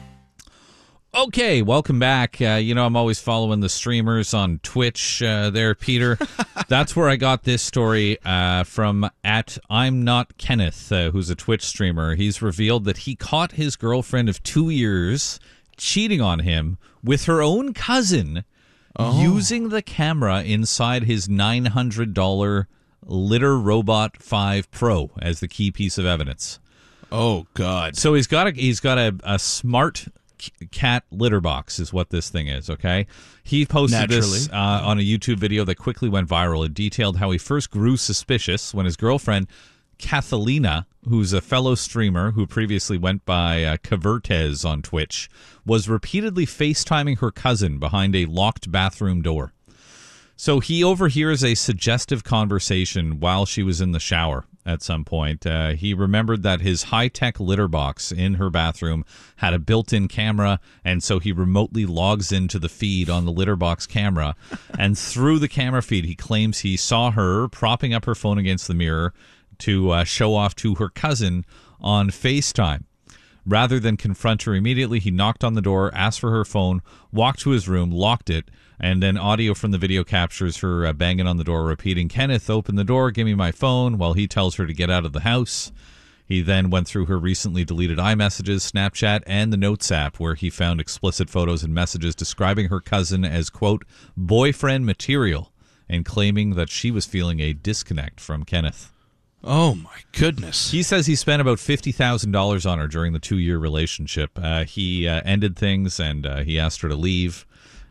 Okay, welcome back. I'm always following the streamers on Twitch there, Peter. That's where I got this story from at I'm Not Kenneth, who's a Twitch streamer. He's revealed that he caught his girlfriend of 2 years cheating on him with her own cousin using the camera inside his $900 Litter Robot 5 Pro as the key piece of evidence. Oh, God. So he's got a smart cat litter box is what this thing is, okay? He posted this on a YouTube video that quickly went viral. It detailed how he first grew suspicious when his girlfriend, Kathalina, who's a fellow streamer who previously went by Cavertez on Twitch, was repeatedly FaceTiming her cousin behind a locked bathroom door. So he overhears a suggestive conversation while she was in the shower at some point. He remembered that his high-tech litter box in her bathroom had a built-in camera, and so he remotely logs into the feed on the litter box camera. And through the camera feed, he claims he saw her propping up her phone against the mirror to show off to her cousin on FaceTime. Rather than confront her immediately, he knocked on the door, asked for her phone, walked to his room, locked it, and then audio from the video captures her banging on the door, repeating, "Kenneth, open the door, give me my phone," while he tells her to get out of the house. He then went through her recently deleted iMessages, Snapchat, and the Notes app, where he found explicit photos and messages describing her cousin as, quote, boyfriend material, and claiming that she was feeling a disconnect from Kenneth. Oh, my goodness. He says he spent about $50,000 on her during the 2-year relationship. He ended things, and he asked her to leave.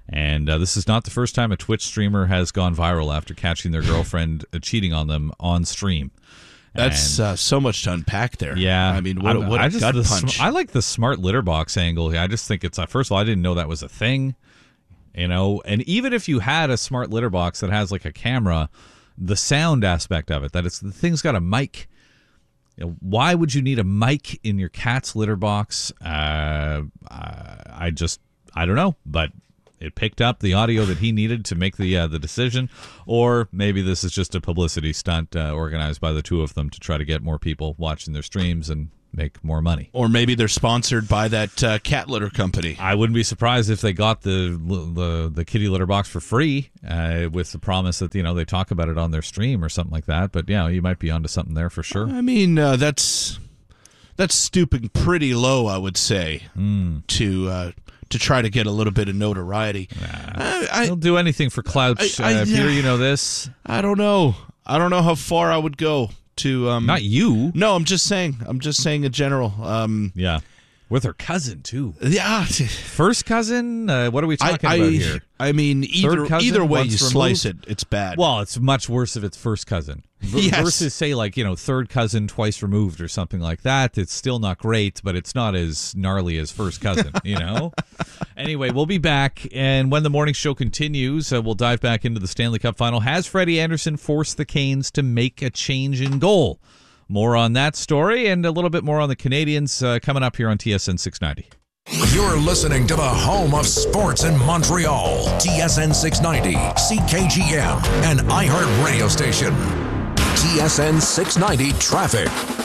And this is not the first time a Twitch streamer has gone viral after catching their girlfriend cheating on them on stream. That's so much to unpack there. Yeah. I mean, what a gut punch. I like the smart litter box angle. I just think it's, first of all, I didn't know that was a thing, and even if you had a smart litter box that has like a camera, the sound aspect of it, that the thing's got a mic. Why would you need a mic in your cat's litter box? I don't know, but it picked up the audio that he needed to make the decision, or maybe this is just a publicity stunt organized by the two of them to try to get more people watching their streams and make more money. Or maybe they're sponsored by that cat litter company. I wouldn't be surprised if they got the kitty litter box for free with the promise that they talk about it on their stream or something like that. But yeah, you might be onto something there for sure. I mean, that's stooping pretty low, I would say, to try to get a little bit of notoriety. They'll do anything for clout. Peter, you know this. I don't know how far I would go to. Not you. No, I'm just saying in general. Yeah, with her cousin too. Yeah, first cousin. What are we talking about here? I mean, either way you slice it, it's bad. Well, it's much worse if it's first cousin. Versus, say, like, third cousin twice removed or something like that. It's still not great, but it's not as gnarly as first cousin, Anyway, we'll be back, and when the morning show continues, we'll dive back into the Stanley Cup Final. Has Freddie Anderson forced the Canes to make a change in goal? More on that story and a little bit more on the Canadians coming up here on TSN 690. You're listening to the home of sports in Montreal. TSN 690, CKGM, and iHeart Radio Station. TSN 690 Traffic.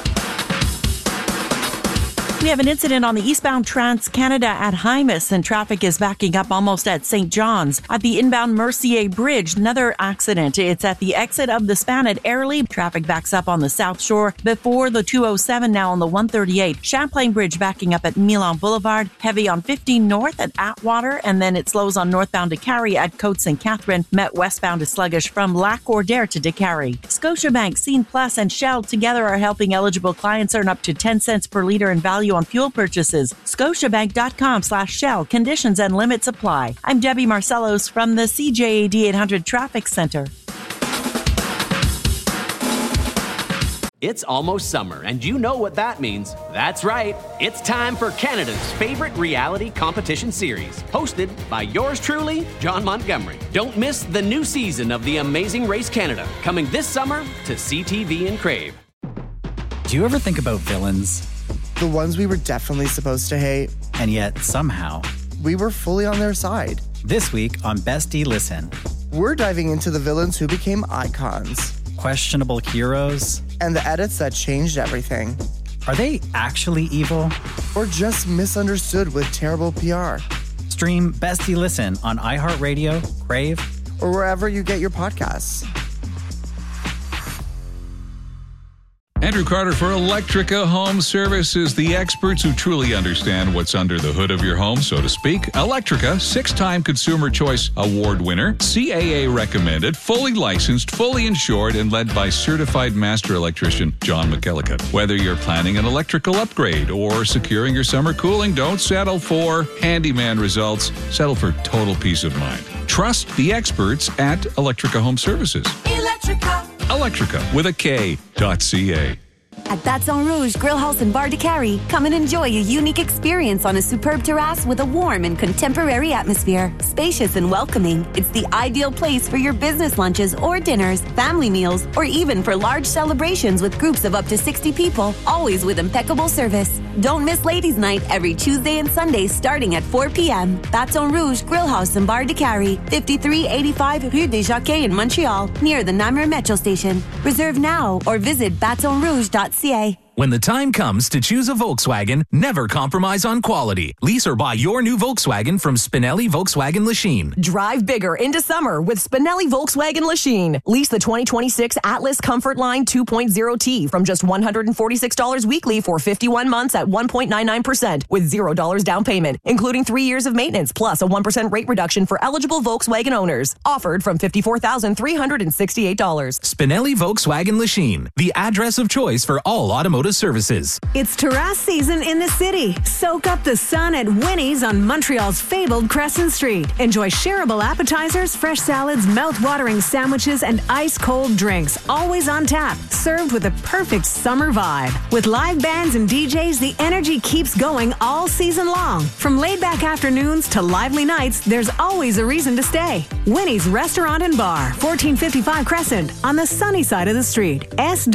We have an incident on the eastbound Trans-Canada at Hymas, and traffic is backing up almost at St. John's. At the inbound Mercier Bridge, another accident. It's at the exit of the span at Airlie. Traffic backs up on the South Shore before the 207 now on the 138. Champlain Bridge backing up at Milan Boulevard. Heavy on 15 North at Atwater, and then it slows on northbound to Carrie at Côte St. Catherine. Met westbound is sluggish from Lac Order to DeCarry. Scotiabank, Scene Plus, and Shell together are helping eligible clients earn up to 10 cents per liter in value on fuel purchases. Scotiabank.com/Shell. Conditions and limits apply. I'm Debbie Marcellos from the CJAD 800 Traffic Center. It's almost summer, and you know what that means. That's right. It's time for Canada's favorite reality competition series, hosted by yours truly, John Montgomery. Don't miss the new season of The Amazing Race Canada, coming this summer to CTV and Crave. Do you ever think about villains? The ones we were definitely supposed to hate. And yet, somehow, we were fully on their side. This week on Bestie Listen, we're diving into the villains who became icons. Questionable heroes. And the edits that changed everything. Are they actually evil? Or just misunderstood with terrible PR? Stream Bestie Listen on iHeartRadio, Crave, or wherever you get your podcasts. Andrew Carter for Electrica Home Services, the experts who truly understand what's under the hood of your home, so to speak. Electrica, 6-time Consumer Choice Award winner, CAA recommended, fully licensed, fully insured, and led by certified master electrician John McElligott. Whether you're planning an electrical upgrade or securing your summer cooling, don't settle for handyman results. Settle for total peace of mind. Trust the experts at Electrica Home Services. Electrica with a K.ca. At Baton Rouge Grill House and Bar de Carrie, come and enjoy a unique experience on a superb terrace with a warm and contemporary atmosphere. Spacious and welcoming, it's the ideal place for your business lunches or dinners, family meals, or even for large celebrations with groups of up to 60 people, always with impeccable service. Don't miss Ladies' Night every Tuesday and Sunday starting at 4 p.m. Baton Rouge Grill House and Bar de Carrie, 5385 Rue des Jockeys in Montreal, near the Namur Metro Station. Reserve now or visit batonrouge.ca. When the time comes to choose a Volkswagen, never compromise on quality. Lease or buy your new Volkswagen from Spinelli Volkswagen Lachine. Drive bigger into summer with Spinelli Volkswagen Lachine. Lease the 2026 Atlas Comfort Line 2.0T from just $146 weekly for 51 months at 1.99% with $0 down payment, including 3 years of maintenance plus a 1% rate reduction for eligible Volkswagen owners. Offered from $54,368. Spinelli Volkswagen Lachine, the address of choice for all automotive Toyota Services. It's terrace season in the city. Soak up the sun at Winnie's on Montreal's fabled Crescent Street. Enjoy shareable appetizers, fresh salads, mouth-watering sandwiches, and ice-cold drinks, always on tap, served with a perfect summer vibe. With live bands and DJs, the energy keeps going all season long. From laid-back afternoons to lively nights, there's always a reason to stay. Winnie's Restaurant and Bar, 1455 Crescent, on the sunny side of the street.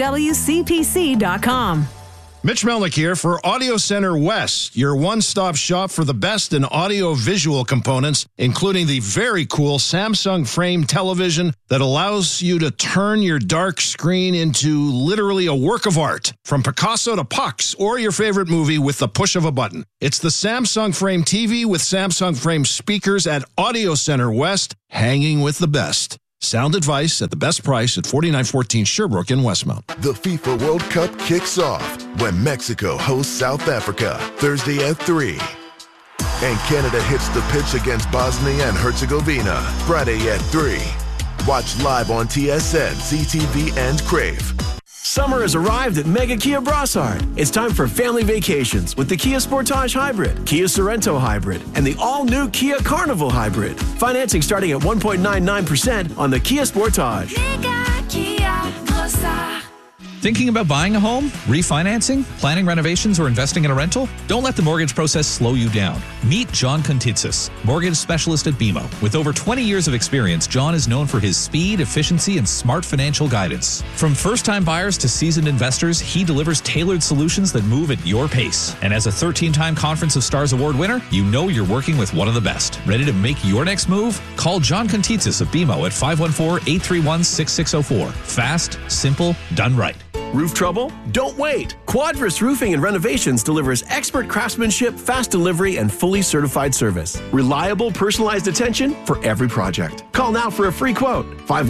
SWCPC.com. Mitch Melnick here for Audio Center West, your one-stop shop for the best in audio-visual components, including the very cool Samsung Frame television that allows you to turn your dark screen into literally a work of art, from Picasso to Pucks or your favorite movie with the push of a button. It's the Samsung Frame TV with Samsung Frame speakers at Audio Center West, hanging with the best. Sound advice at the best price at 4914 Sherbrooke in Westmount. The FIFA World Cup kicks off when Mexico hosts South Africa Thursday at 3. And Canada hits the pitch against Bosnia and Herzegovina Friday at 3. Watch live on TSN, CTV, and Crave. Summer has arrived at Mega Kia Brossard. It's time for family vacations with the Kia Sportage Hybrid, Kia Sorento Hybrid, and the all-new Kia Carnival Hybrid. Financing starting at 1.99% on the Kia Sportage. Mega Kia Brossard. Thinking about buying a home, refinancing, planning renovations, or investing in a rental? Don't let the mortgage process slow you down. Meet John Contitsis, mortgage specialist at BMO. With over 20 years of experience, John is known for his speed, efficiency, and smart financial guidance. From first-time buyers to seasoned investors, he delivers tailored solutions that move at your pace. And as a 13-time Conference of Stars Award winner, you know you're working with one of the best. Ready to make your next move? Call John Contitsis of BMO at 514-831-6604. Fast, simple, done right. Roof trouble? Don't wait! Quadris Roofing and Renovations delivers expert craftsmanship, fast delivery, and fully certified service. Reliable, personalized attention for every project. Call now for a free quote.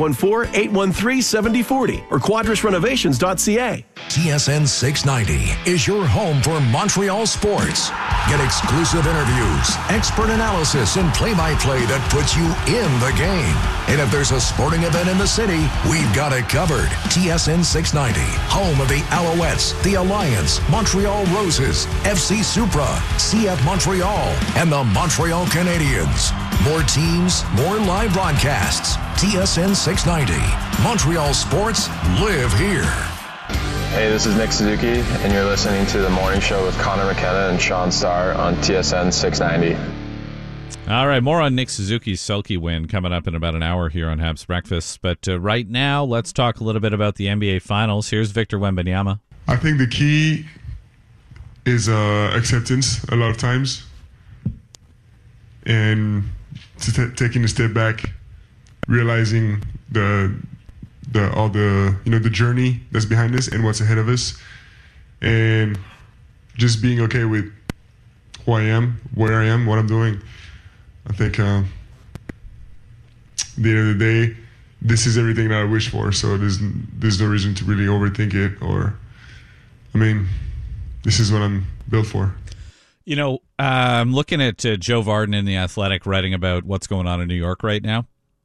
514-813-7040 or quadrisrenovations.ca. TSN 690 is your home for Montreal sports. Get exclusive interviews, expert analysis, and play-by-play that puts you in the game. And if there's a sporting event in the city, we've got it covered. TSN 690, home of the Alouettes, the Alliance, Montreal Roses, FC Supra, CF Montreal, and the Montreal Canadiens. More teams, more live broadcasts. TSN 690. Montreal sports live here. Hey, this is Nick Suzuki, and you're listening to The Morning Show with Connor McKenna and Sean Starr on TSN 690. All right, more on Nick Suzuki's Selke win coming up in about an hour here on Habs Breakfast. But right now, let's talk a little bit about the NBA Finals. Here's Victor Wembanyama. I think the key is acceptance a lot of times, and taking a step back, realizing the journey that's behind us and what's ahead of us, and just being okay with who I am, where I am, what I'm doing. I think at the end of the day, this is everything that I wish for. So there's no reason to really overthink it. This is what I'm built for. You know, I'm looking at Joe Vardon in The Athletic writing about what's going on in New York right now.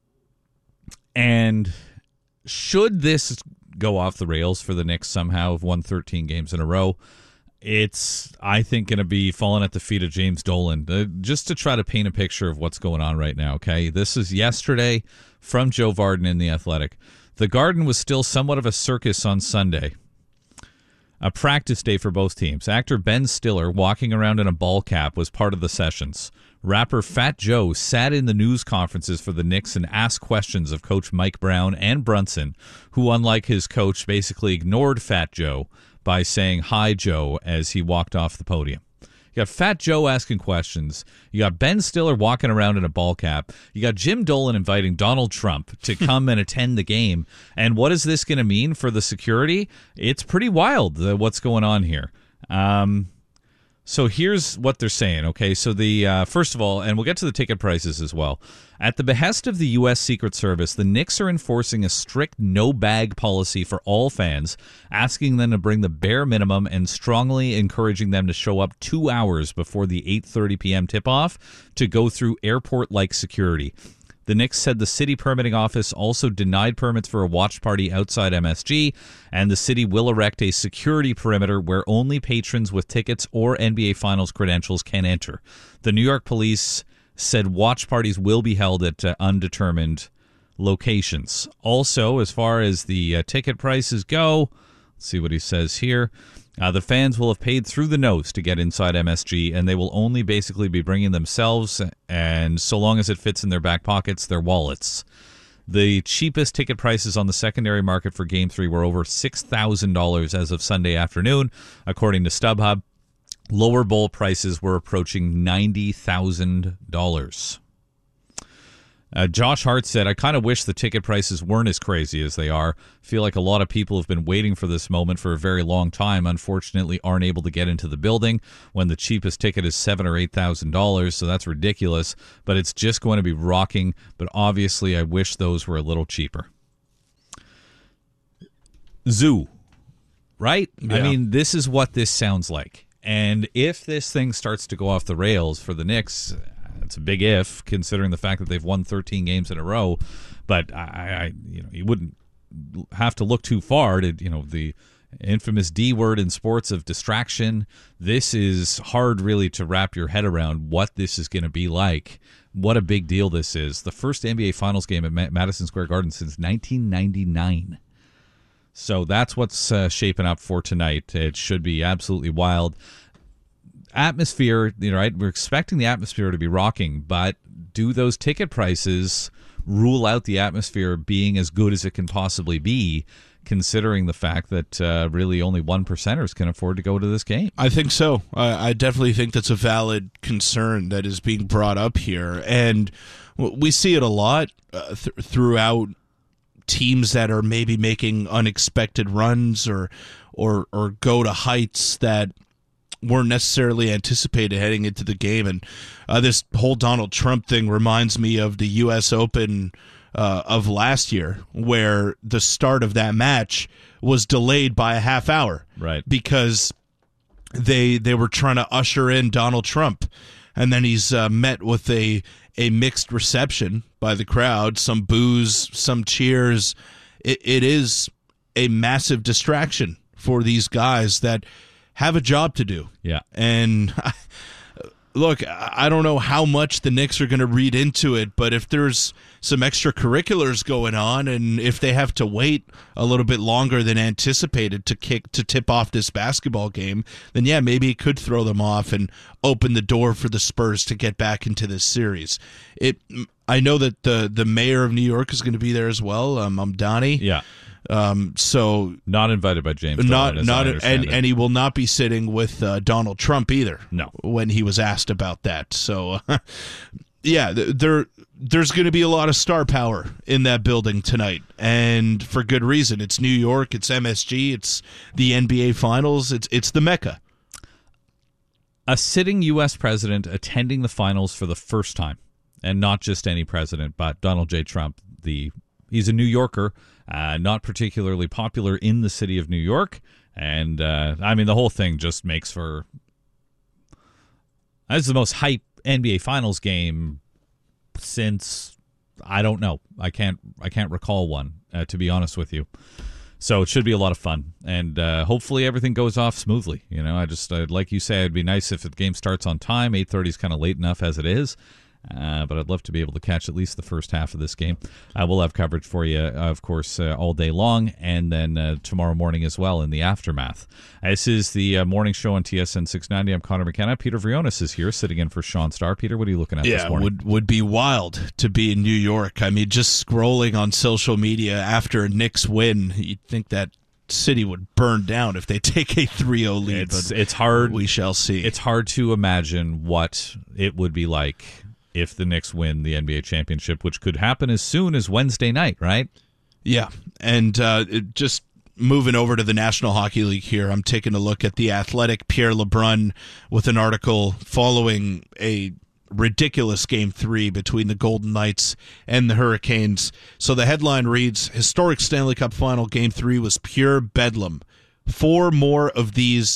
And should this go off the rails for the Knicks somehow, have won 13 games in a row, it's, I think, going to be falling at the feet of James Dolan, just to try to paint a picture of what's going on right now, okay? This is yesterday from Joe Vardon in The Athletic. The Garden was still somewhat of a circus on Sunday, a practice day for both teams. Actor Ben Stiller, walking around in a ball cap, was part of the sessions. Rapper Fat Joe sat in the news conferences for the Knicks and asked questions of Coach Mike Brown and Brunson, who, unlike his coach, basically ignored Fat Joe by saying, "Hi, Joe," as he walked off the podium. You got Fat Joe asking questions. You got Ben Stiller walking around in a ball cap. You got Jim Dolan inviting Donald Trump to come and attend the game. And what is this going to mean for the security? It's pretty wild what's going on here. So here's what they're saying, okay? So first of all, and we'll get to the ticket prices as well. At the behest of the U.S. Secret Service, the Knicks are enforcing a strict no-bag policy for all fans, asking them to bring the bare minimum and strongly encouraging them to show up 2 hours before the 8:30 p.m. tip-off to go through airport-like security. The Knicks said the city permitting office also denied permits for a watch party outside MSG, and the city will erect a security perimeter where only patrons with tickets or NBA Finals credentials can enter. The New York police said watch parties will be held at undetermined locations. Also, as far as the ticket prices go, let's see what he says here. The fans will have paid through the nose to get inside MSG, and they will only basically be bringing themselves, and so long as it fits in their back pockets, their wallets. The cheapest ticket prices on the secondary market for Game 3 were over $6,000 as of Sunday afternoon, according to StubHub. Lower bowl prices were approaching $90,000. Josh Hart said, I kind of wish the ticket prices weren't as crazy as they are. Feel like a lot of people have been waiting for this moment for a very long time. Unfortunately, aren't able to get into the building when the cheapest ticket is $7,000 or $8,000. So that's ridiculous. But it's just going to be rocking. But obviously, I wish those were a little cheaper. Zoo, right? Yeah. I mean, this is what this sounds like. And if this thing starts to go off the rails for the Knicks, it's a big if, considering the fact that they've won 13 games in a row. But you wouldn't have to look too far to, the infamous D word in sports of distraction. This is hard really to wrap your head around what this is going to be like. What a big deal this is. The first NBA Finals game at Madison Square Garden since 1999. So that's what's shaping up for tonight. It should be absolutely wild. Atmosphere, right? We're expecting the atmosphere to be rocking, but do those ticket prices rule out the atmosphere being as good as it can possibly be, considering the fact that really only 1%ers can afford to go to this game? I think so. I definitely think that's a valid concern that is being brought up here. And we see it a lot throughout teams that are maybe making unexpected runs or go to heights that weren't necessarily anticipated heading into the game. And this whole Donald Trump thing reminds me of the U.S. Open of last year, where the start of that match was delayed by a half hour, right? Because they were trying to usher in Donald Trump, and then he's met with a mixed reception by the crowd, some boos, some cheers. It is a massive distraction for these guys that have a job to do. Yeah. And look, I don't know how much the Knicks are going to read into it, but if there's some extracurriculars going on, and if they have to wait a little bit longer than anticipated to tip off this basketball game, then yeah, maybe it could throw them off and open the door for the Spurs to get back into this series. I know that the mayor of New York is going to be there as well, Mamdani. Yeah. So not invited by James Dolan, and he will not be sitting with Donald Trump either. No, when he was asked about that. So yeah, there's going to be a lot of star power in that building tonight, and for good reason. It's New York, it's MSG, it's the NBA Finals, it's the Mecca. A sitting U.S. president attending the finals for the first time, and not just any president, but Donald J. Trump. He's a New Yorker. Not particularly popular in the city of New York. And, the whole thing just makes for... That's the most hype NBA Finals game since, I don't know. I can't recall one, to be honest with you. So it should be a lot of fun. And hopefully everything goes off smoothly. Like you say, it'd be nice if the game starts on time. 8:30 is kind of late enough as it is. But I'd love to be able to catch at least the first half of this game. We'll have coverage for you, of course, all day long, and then tomorrow morning as well in the aftermath. This is the morning show on TSN 690. I'm Connor McKenna. Peter Vrionis is here, sitting in for Sean Starr. Peter, what are you looking at this morning? Would be wild to be in New York. I mean, just scrolling on social media after a Knicks win, you'd think that city would burn down if they take a 3-0 lead. It's hard. We shall see. It's hard to imagine what it would be like if the Knicks win the NBA championship, which could happen as soon as Wednesday night, right? Yeah, and just moving over to the National Hockey League here, I'm taking a look at The Athletic, Pierre LeBrun, with an article following a ridiculous Game 3 between the Golden Knights and the Hurricanes. So the headline reads, Historic Stanley Cup Final Game 3 was pure bedlam. 4 more of these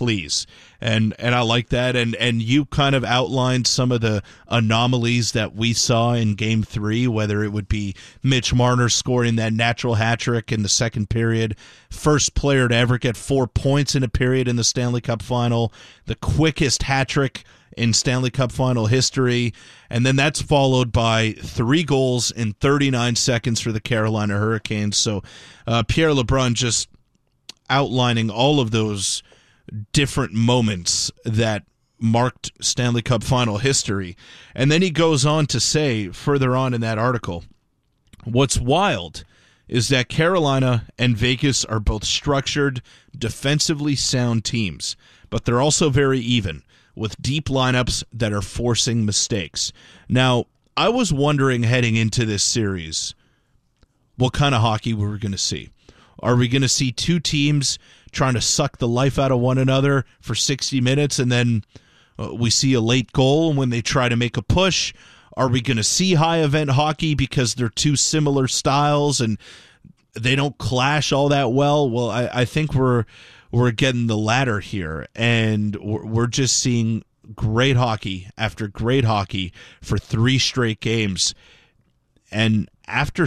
please. And I like that. And you kind of outlined some of the anomalies that we saw in Game 3, whether it would be Mitch Marner scoring that natural hat trick in the second period, first player to ever get 4 points in a period in the Stanley Cup Final, the quickest hat trick in Stanley Cup Final history, and then that's followed by 3 goals in 39 seconds for the Carolina Hurricanes. So Pierre LeBrun just outlining all of those different moments that marked Stanley Cup Final history. And then he goes on to say, further on in that article, what's wild is that Carolina and Vegas are both structured, defensively sound teams, but they're also very even, with deep lineups that are forcing mistakes. Now, I was wondering heading into this series what kind of hockey we were going to see. Are we going to see two teams trying to suck the life out of one another for 60 minutes and then we see a late goal when they try to make a push? Are we going to see high-event hockey because they're two similar styles and they don't clash all that well? Well, I think we're getting the latter here, and we're just seeing great hockey after great hockey for 3 straight games. And after